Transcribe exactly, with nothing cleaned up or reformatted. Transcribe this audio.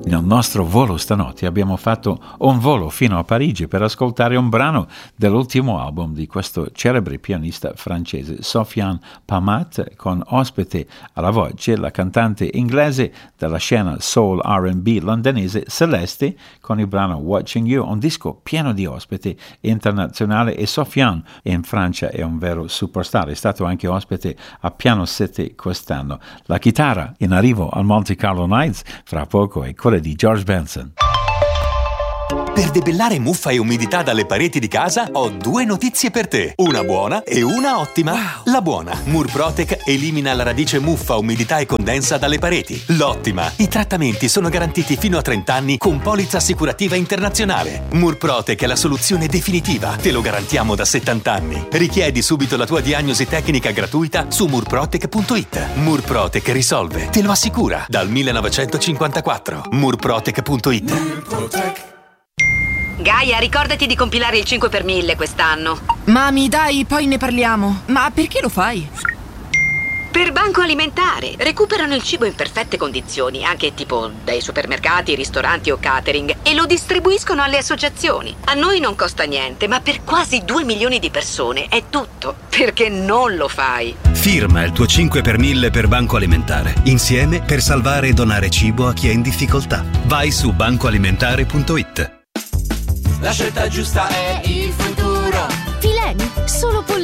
Nel nostro volo stanotte abbiamo fatto un volo fino a Parigi per ascoltare un brano dell'ultimo album di questo celebre pianista francese, Sofiane Pammat, con ospite alla voce la cantante inglese della scena soul R and B londinese Celeste, con il brano Watching You, un disco pieno di ospiti internazionali, e Sofiane in Francia è un vero superstar, è stato anche ospite a Piano sette quest'anno. La chitarra in arrivo al Monte Carlo Nights fra poco è quella di George Benson. Per debellare muffa e umidità dalle pareti di casa ho due notizie per te, una buona e una ottima. Wow. La buona: Murprotec elimina la radice muffa, umidità e condensa dalle pareti. L'ottima: i trattamenti sono garantiti fino a trenta anni con polizza assicurativa internazionale. Murprotec è la soluzione definitiva, te lo garantiamo da settanta anni. Richiedi subito la tua diagnosi tecnica gratuita su murprotec punto it. Murprotec risolve, te lo assicura, dal millenovecentocinquantaquattro. murprotec punto it. Murprotec. Gaia, ricordati di compilare il cinque per mille quest'anno. Mami, dai, poi ne parliamo. Ma perché lo fai? Per Banco Alimentare. Recuperano il cibo in perfette condizioni, anche tipo dai supermercati, ristoranti o catering, e lo distribuiscono alle associazioni. A noi non costa niente, ma per quasi due milioni di persone è tutto. Perché non lo fai? Firma il tuo cinque per mille per Banco Alimentare. Insieme per salvare e donare cibo a chi è in difficoltà. Vai su banco alimentare punto it. La scelta giusta è il futuro. Fileni, solo polline